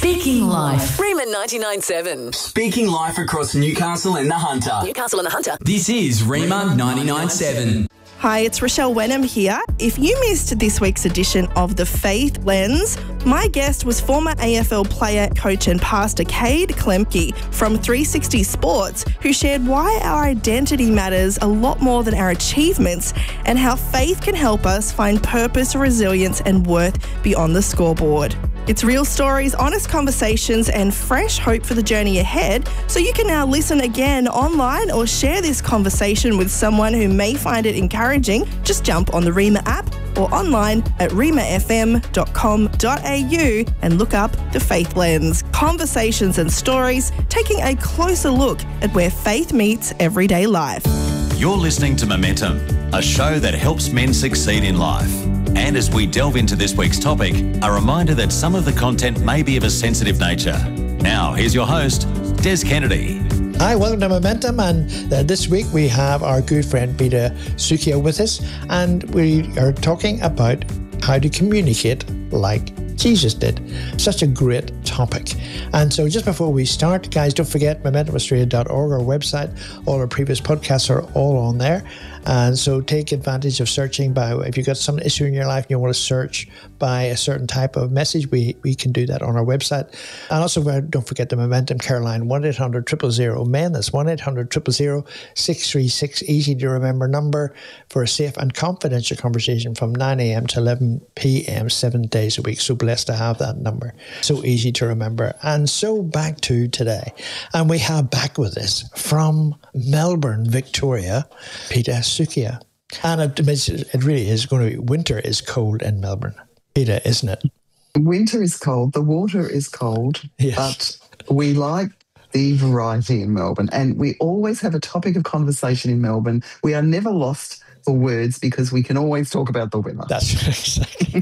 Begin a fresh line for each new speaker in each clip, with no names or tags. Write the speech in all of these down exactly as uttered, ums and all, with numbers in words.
Speaking Life.
Rima ninety-nine point seven.
Speaking life across Newcastle and the Hunter.
Newcastle and the Hunter.
This is Rima ninety-nine point seven.
Hi, it's Rochelle Wenham here. If you missed this week's edition of The Faith Lens, my guest was former A F L player, coach and pastor Cade Klemke from three sixty Sports, who shared why our identity matters a lot more than our achievements and how faith can help us find purpose, resilience and worth beyond the scoreboard. It's real stories, honest conversations and fresh hope for the journey ahead, so you can now listen again online or share this conversation with someone who may find it encouraging. Just jump on the Rima app or online at rima f m dot com dot a u and look up The Faith Lens. Conversations and stories taking a closer look at where faith meets everyday life.
You're listening to Momentum, a show that helps men succeed in life. And as we delve into this week's topic, a reminder that some of the content may be of a sensitive nature. Now, here's your host, Des Kennedy.
Hi, welcome to Momentum, and uh, this week we have our good friend Peter Sukia with us, and we are talking about how to communicate like Jesus did. Such a great topic. And so just before we start, guys, don't forget momentum australia dot org, our website. All our previous podcasts are all on there. And so take advantage of searching by, if you've got some issue in your life and you want to search by a certain type of message, we, we can do that on our website. And also don't forget the Momentum Care line, one eight hundred, zero zero zero, men. That's one eight hundred, zero zero zero, six three six, easy to remember number for a safe and confidential conversation from nine a.m. to eleven p.m. seven days a week. So blessed to have that number. So easy to remember. And so back to today. And we have back with us from Melbourne, Victoria, Peter Sukia. And it, it really is going to be, winter is cold in Melbourne. Peter, isn't it?
Winter is cold. The water is cold.
Yes.
But we like the variety in Melbourne. And we always have a topic of conversation in Melbourne. We are never lost for words because we can always talk about the weather.
That's exactly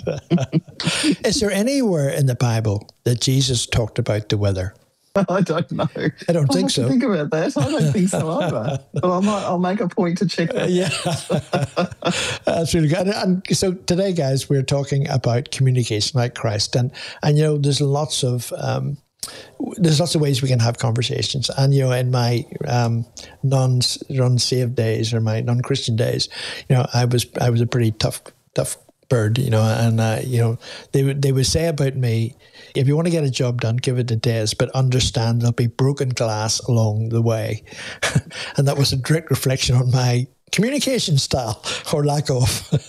right. Is there anywhere in the Bible that Jesus talked about the weather?
I don't know.
I don't
I'll
think
have
so.
To think about that. I don't think so either. But I might, I'll make a point to check that.
Uh, yeah, that's really good. And, and so today, guys, we're talking about communication like Christ, and and you know, there's lots of um, there's lots of ways we can have conversations. And you know, in my um, non non-saved days or my non-Christian days, you know, I was I was a pretty tough tough bird, you know, and uh, you know, they would they would say about me, if you want to get a job done, give it to Des, but understand there'll be broken glass along the way. And that was a direct reflection on my communication style or lack of.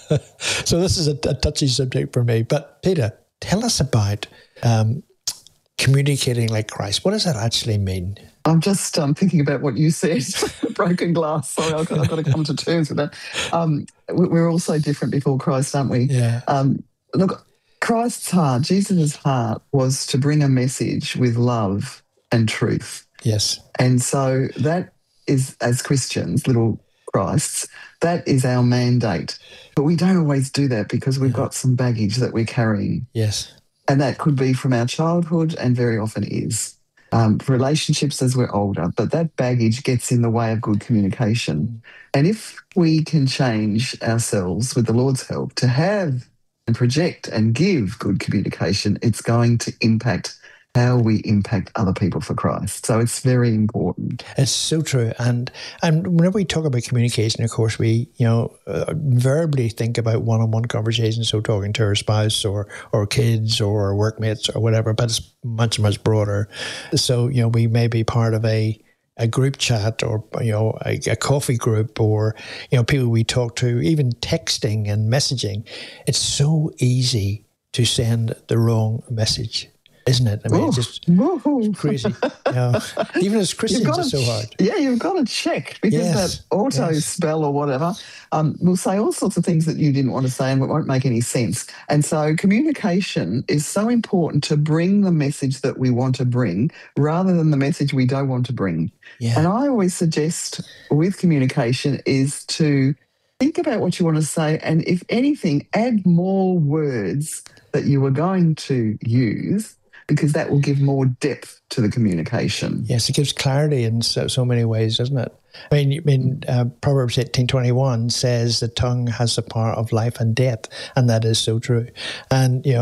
So this is a, a touchy subject for me. But Peter, tell us about um, communicating like Christ. What does that actually mean?
I'm just um, thinking about what you said, broken glass. Sorry, I've got, I've got to come to terms with that. Um, we're all so different before Christ, aren't we?
Yeah.
Um, look, Christ's heart, Jesus' heart, was to bring a message with love and truth.
Yes.
And so that is, as Christians, little Christs, that is our mandate. But we don't always do that because we've got some baggage that we're carrying.
Yes.
And that could be from our childhood and very often is. Um, relationships as we're older, but that baggage gets in the way of good communication. And if we can change ourselves with the Lord's help to have and project and give good communication, it's going to impact how we impact other people for Christ. So it's very important.
It's so true. And and whenever we talk about communication, of course, we, you know, uh, verbally think about one-on-one conversations, so talking to our spouse or or kids or our workmates or whatever, but it's much, much broader. So, you know, we may be part of a a group chat or, you know, a, a coffee group or, you know, people we talk to, even texting and messaging. It's so easy to send the wrong message. Isn't it? I mean,
Ooh.
it's just
Ooh.
crazy. You know, even as Christians,
You've got
it's
to,
so hard.
Yeah, you've got to check because
Yes,
that auto
yes.
spell or whatever um, will say all sorts of things that you didn't want to say and it won't make any sense. And so communication is so important to bring the message that we want to bring rather than the message we don't want to bring.
Yeah.
And I always suggest with communication is to think about what you want to say and, if anything, add more words that you are going to use, because that will give more depth to the communication.
Yes, it gives clarity in so, so many ways, doesn't it? I mean, I mean uh, Proverbs eighteen twenty-one says the tongue has the power of life and death, and that is so true. And, you know,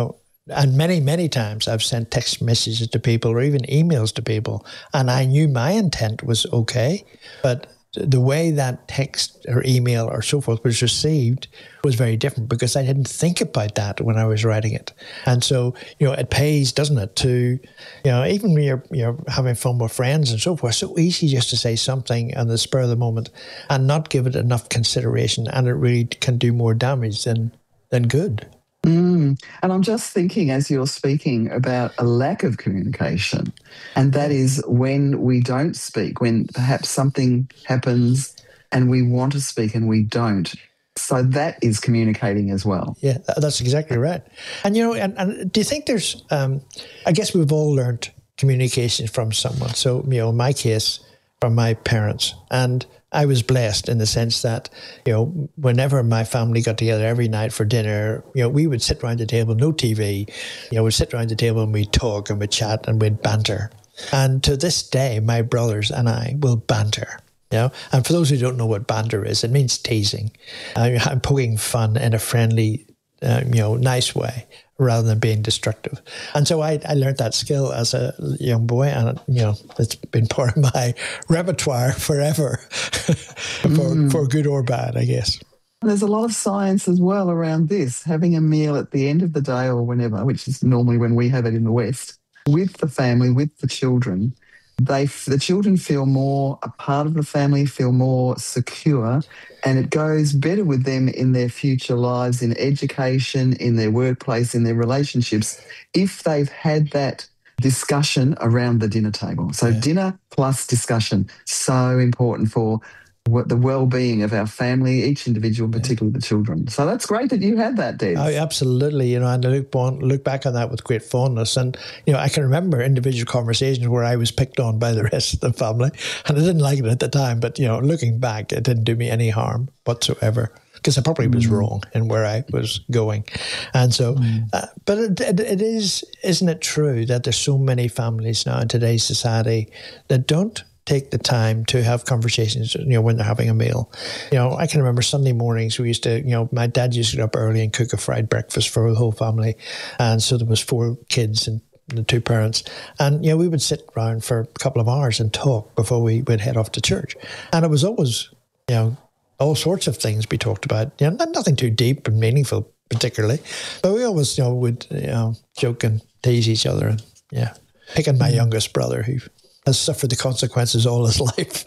And many, many times I've sent text messages to people or even emails to people, and I knew my intent was okay, but the way that text or email or so forth was received was very different because I didn't think about that when I was writing it. And so, you know, it pays, doesn't it, to, you know, even when you're, you're having fun with friends and so forth, so easy just to say something on the spur of the moment and not give it enough consideration, and it really can do more damage than, than good.
Mm. And I'm just thinking as you're speaking about a lack of communication, and that is when we don't speak, when perhaps something happens and we want to speak and we don't. So that is communicating as well.
Yeah, that's exactly right. And, you know, and, and do you think there's, um, I guess we've all learned communication from someone. So, you know, in my case, from my parents. And I was blessed in the sense that, you know, whenever my family got together every night for dinner, you know, we would sit around the table, no T V, you know, we'd sit around the table and we'd talk and we'd chat and we'd banter. And to this day, my brothers and I will banter, you know. And for those who don't know what banter is, it means teasing. Uh, I'm poking fun in a friendly, uh, you know, nice way, rather than being destructive. And so I, I learned that skill as a young boy, and, you know, it's been part of my repertoire forever, for, mm. for good or bad, I guess.
There's a lot of science as well around this, having a meal at the end of the day or whenever, which is normally when we have it in the West, with the family, with the children. They, the children feel more a part of the family, feel more secure, and it goes better with them in their future lives, in education, in their workplace, in their relationships, if they've had that discussion around the dinner table. So yeah. Dinner plus discussion, so important for the well-being of our family, each individual, particularly the children. So that's great that you had that, Des.
Oh, absolutely. You know, and I look, on, look back on that with great fondness. And, you know, I can remember individual conversations where I was picked on by the rest of the family, and I didn't like it at the time. But, you know, looking back, it didn't do me any harm whatsoever, because I probably was mm. wrong in where I was going. And so, mm. uh, but it, it, it is, isn't it true that there's so many families now in today's society that don't take the time to have conversations, you know, when they're having a meal. You know, I can remember Sunday mornings we used to, you know, my dad used to get up early and cook a fried breakfast for the whole family. And so there was four kids and the two parents. And, you know, we would sit around for a couple of hours and talk before we would head off to church. And it was always, you know, all sorts of things we talked about. You know, nothing too deep and meaningful particularly. But we always, you know, would, you know, joke and tease each other. And, yeah, picking my youngest brother who has suffered the consequences all his life.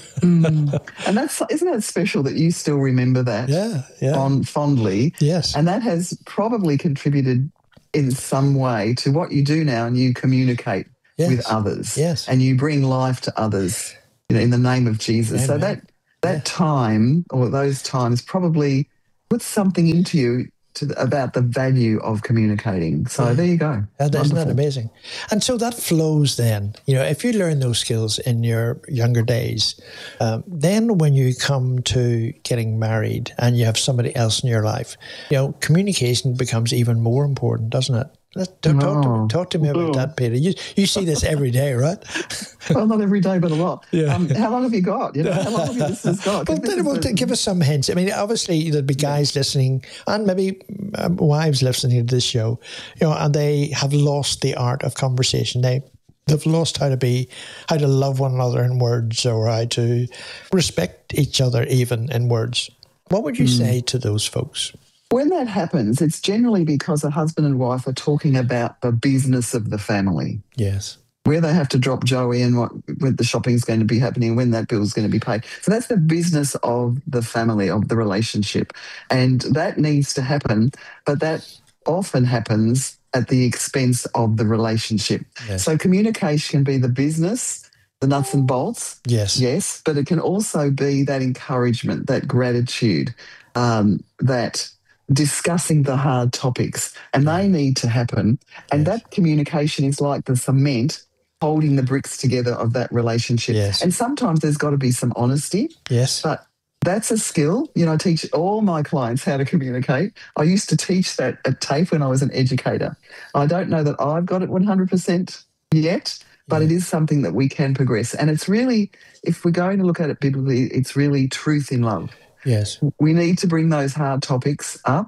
mm. And that's, isn't it special that you still remember that
yeah, yeah.
on fondly?
Yes.
And that has probably contributed in some way to what you do now, and you communicate yes. with others.
Yes.
And you bring life to others, you know, in the name of Jesus. Amen. So that that yeah. time, or those times, probably put something into you to the, about the value of communicating. So yeah. there you go.
And isn't that amazing? And so that flows then, you know, if you learn those skills in your younger days, um, then when you come to getting married and you have somebody else in your life, you know, communication becomes even more important, doesn't it? Let's talk, talk, to, talk to me about that, Peter. You you see this every day, right?
Well, not every day, but a lot.
Yeah.
Um, how long have you got? You know, how long have your listeners got?
Well, then, well, a... give us some hints. I mean, obviously there'll be guys listening, and maybe um, wives listening to this show, you know, and they have lost the art of conversation. They they've lost how to be, how to love one another in words, or how to respect each other even in words. What would you mm. say to those folks?
When that happens, it's generally because a husband and wife are talking about the business of the family.
Yes.
Where they have to drop Joey and what when the shopping is going to be happening, when that bill is going to be paid. So that's the business of the family, of the relationship. And that needs to happen, but that often happens at the expense of the relationship. Yes. So communication can be the business, the nuts and bolts.
Yes.
Yes, but it can also be that encouragement, that gratitude, um, that discussing the hard topics, and they need to happen. And yes. that communication is like the cement holding the bricks together of that relationship.
Yes.
And sometimes there's got to be some honesty.
Yes.
But that's a skill. You know, I teach all my clients how to communicate. I used to teach that at TAFE when I was an educator. I don't know that I've got it one hundred percent yet, but yeah. it is something that we can progress. And it's really, if we're going to look at it biblically, it's really truth in love.
Yes.
We need to bring those hard topics up,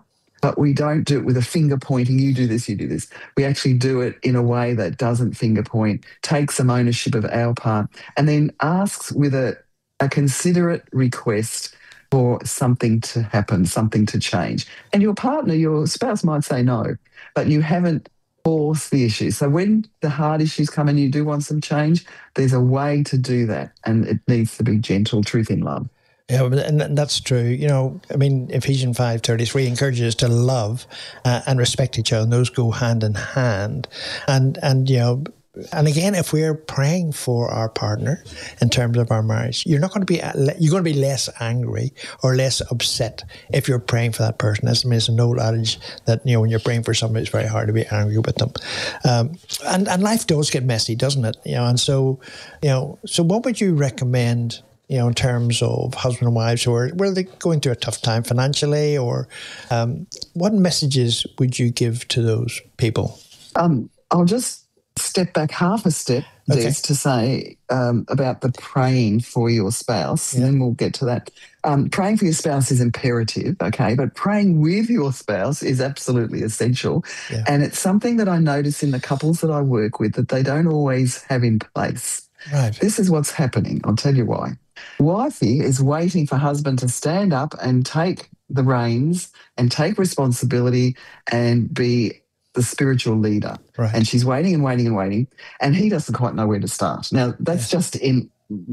but we don't do it with a finger pointing, you do this, you do this. We actually do it in a way that doesn't finger point, takes some ownership of our part, and then asks with a, a considerate request for something to happen, something to change. And your partner, your spouse might say no, but you haven't forced the issue. So when the hard issues come and you do want some change, there's a way to do that, and it needs to be gentle, truth in love.
Yeah, and that's true. You know, I mean, Ephesians five thirty-three encourages us to love uh, and respect each other, and those go hand in hand. And, and you know, and again, if we're praying for our partner in terms of our marriage, you're not going to be, you're going to be less angry or less upset if you're praying for that person. That's, I mean, there's an old adage that, you know, when you're praying for somebody, it's very hard to be angry with them. Um, and, and life does get messy, doesn't it? You know, and so, you know, so what would you recommend, you know, in terms of husband and wives who are, were they going through a tough time financially, or um, what messages would you give to those people?
Um, I'll just step back half a step,
Okay.
Des, to say um, about the praying for your spouse,
Yeah.
and then we'll get to that. Um, praying for your spouse is imperative, okay, but praying with your spouse is absolutely essential.
Yeah.
And it's something that I notice in the couples that I work with that they don't always have in place.
Right.
This is what's happening. I'll tell you why. Wifey is waiting for husband to stand up and take the reins and take responsibility and be the spiritual leader.
Right.
And she's waiting and waiting and waiting, and he doesn't quite know where to start. Now, that's
Yes.
just in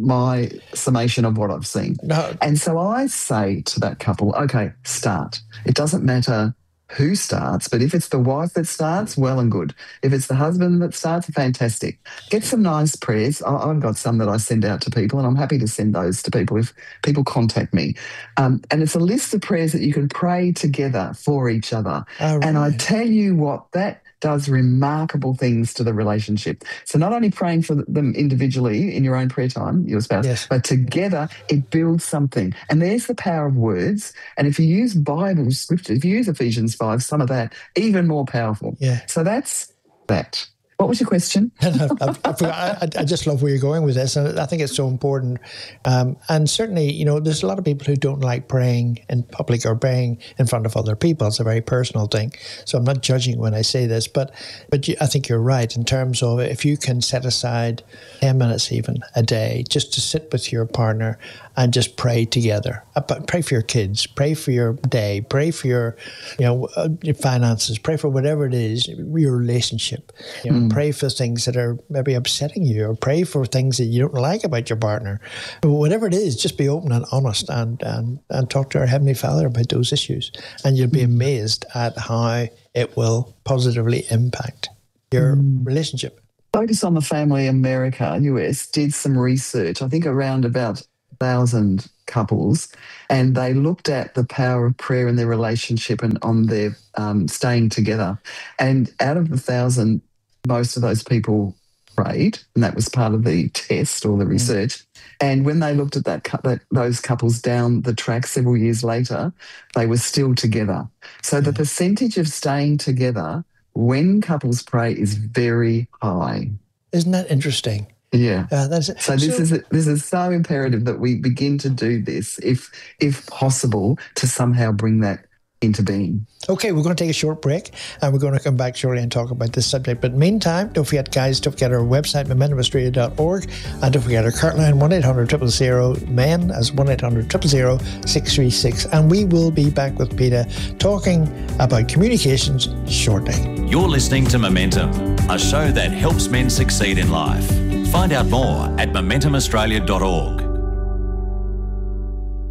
my summation of what I've seen.
No.
And so I say to that couple, okay, start. It doesn't matter who starts, but if it's the wife that starts, well and good. If it's the husband that starts, fantastic. Get some nice prayers. I- I've got some that I send out to people, and I'm happy to send those to people if people contact me. Um, and it's a list of prayers that you can pray together for each other.
Oh,
And I
right.
tell you what, that does remarkable things to the relationship. So not only praying for them individually in your own prayer time, your spouse,
Yes.
but together it builds something. And there's the power of words. And if you use Bible scripture, if you use Ephesians five, some of that, even more powerful.
Yeah.
So that's that. What was your question?
I, I, I, I just love where you're going with this, and I think it's so important. Um, and certainly, you know, there's a lot of people who don't like praying in public or praying in front of other people. It's a very personal thing. So I'm not judging when I say this, but but you, I think you're right in terms of if you can set aside ten minutes even a day just to sit with your partner and just pray together. Uh, but pray for your kids, pray for your day, pray for your, you know, uh, your finances, pray for whatever it is, your relationship. You know, mm. Pray for things that are maybe upsetting you, or pray for things that you don't like about your partner. Whatever it is, just be open and honest and, and, and talk to our Heavenly Father about those issues. And you'll be amazed at how it will positively impact your mm. relationship.
Focus on the Family America, U S, did some research, I think around about thousand couples, and they looked at the power of prayer in their relationship and on their um, staying together. And out of the thousand, most of those people prayed, and that was part of the test or the research. Mm. And when they looked at that, that those couples down the track several years later, they were still together. So mm. the percentage of staying together when couples pray is very high.
Isn't that interesting?
Yeah.
Uh, that's
it. So this so, is this is so imperative that we begin to do this, if if possible, to somehow bring that into being.
Okay, we're going to take a short break, and we're going to come back shortly and talk about this subject. But meantime, don't forget, guys, don't forget our website, momentum australia dot org, and don't forget our cart line, one eight hundred, zero zero zero, men, as one eight hundred, zero zero zero, six three six. And we will be back with Peter talking about communications shortly.
You're listening to Momentum, a show that helps men succeed in life. Find out more at momentum australia dot org.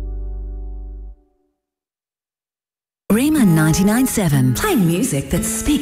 Rayman ninety-nine point seven, playing music that speaks